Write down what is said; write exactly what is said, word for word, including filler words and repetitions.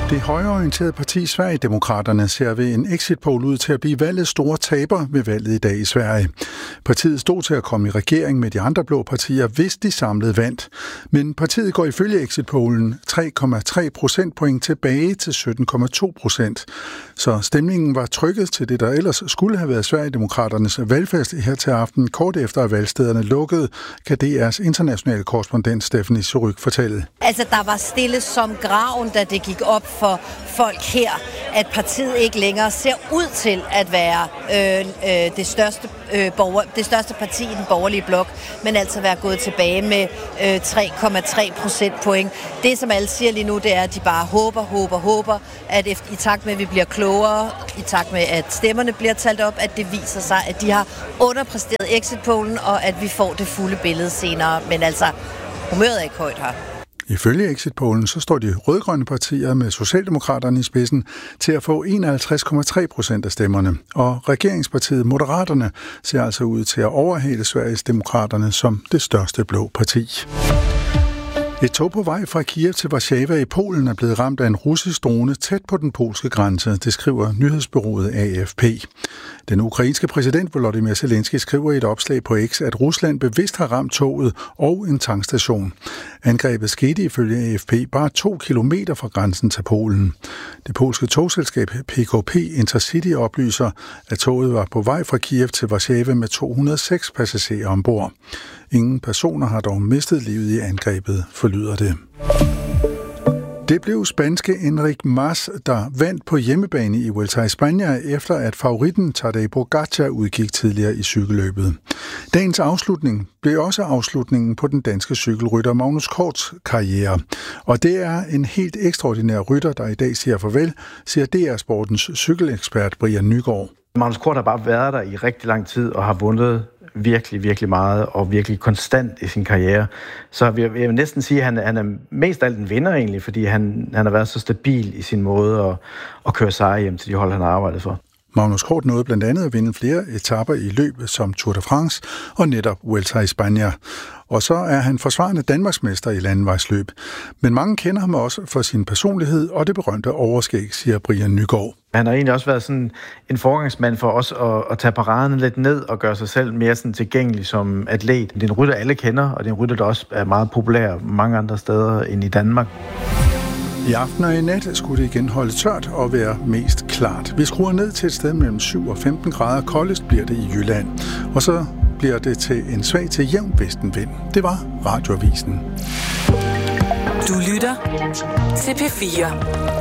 Det højreorienterede parti Sverigedemokraterne ser ved en exit-poll ud til at blive valgets store taber ved valget i dag i Sverige. Partiet stod til at komme i regering med de andre blå partier, hvis de samlede vandt. Men partiet går ifølge exit-pollen tre komma tre procentpoint tilbage til sytten komma to procent. Så stemningen var trykket til det, der ellers skulle have været Sverigedemokraternes valgfest her til aften. Kort efter at valgstederne lukkede, kan D R's internationale korrespondent Stephanie Surrugue fortælle. Altså, der var stille som graven, da det gik op for folk her, at partiet ikke længere ser ud til at være øh, øh, det, største, øh, borger, det største parti i den borgerlige blok, men altså være gået tilbage med øh, tre komma tre procentpoint. Det, som alle siger lige nu, det er, at de bare håber, håber, håber, at efter, i takt med, at vi bliver klogere, i takt med, at stemmerne bliver talt op, at det viser sig, at de har underpræsteret exit-pollen, og at vi får det fulde billede senere. Men altså, humøret er ikke højt her. Ifølge exit-pollen så står de rødgrønne partier med Socialdemokraterne i spidsen til at få enoghalvtreds komma tre procent af stemmerne. Og regeringspartiet Moderaterne ser altså ud til at overhale Sveriges Demokraterne som det største blå parti. Et tog på vej fra Kiev til Warszawa i Polen er blevet ramt af en russisk drone tæt på den polske grænse, det skriver nyhedsbureauet A F P. Den ukrainske præsident Volodymyr Zelensky skriver i et opslag på X, at Rusland bevidst har ramt toget og en tankstation. Angrebet skete ifølge A F P bare to kilometer fra grænsen til Polen. Det polske togselskab P K P Intercity oplyser, at toget var på vej fra Kiev til Warszawa med to hundrede og seks passagerer ombord. Ingen personer har dog mistet livet i angrebet, forlyder det. Det blev spanske Enric Mas, der vandt på hjemmebane i Vuelta a España, efter at favoritten Tadej Pogačar udgik tidligere i cykelløbet. Dagens afslutning blev også afslutningen på den danske cykelrytter Magnus Korts karriere. Og det er en helt ekstraordinær rytter, der i dag siger farvel, siger D R Sportens cykelekspert Brian Nygaard. Magnus Kort har bare været der i rigtig lang tid og har vundet virkelig, virkelig meget og virkelig konstant i sin karriere. Så jeg vil næsten sige, at han, han er mest af alt en vinder egentlig, fordi han, han har været så stabil i sin måde at, at køre sejre hjem til de hold, han har arbejdet for. Magnus Kort nåede blandt andet at vinde flere etaper i løbet som Tour de France og netop Vuelta a España. Og så er han forsvarende Danmarksmester i landevejsløb. Men mange kender ham også for sin personlighed og det berømte overskæg, siger Brian Nygaard. Han har egentlig også været sådan en forgangsmand for os at, at tage paraderne lidt ned og gøre sig selv mere sådan tilgængelig som atlet. Det er en rytter, alle kender, og det er en rytter, der også er meget populær mange andre steder end i Danmark. I aften og i nat skulle det igen holde tørt og være mest klart. Vi skruer ned til et sted mellem syv og femten grader. Koldest bliver det i Jylland. Og så bliver det til en svag til jævn vestenvind. Det var Radioavisen. Du lytter til P fire.